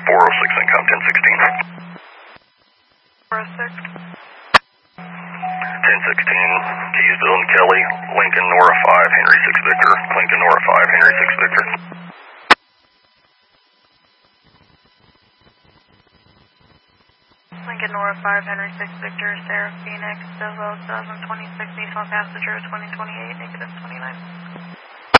406 income 1016. 406. 1016, Keysville and Kelly, Lincoln Nora 5, Henry 6 Victor, Lincoln Nora 5, Henry 6 Victor. Lincoln Nora 5, Henry 6 Victor, Sarah Phoenix, Civil 2026, Nissan Passenger 2028, negative 29.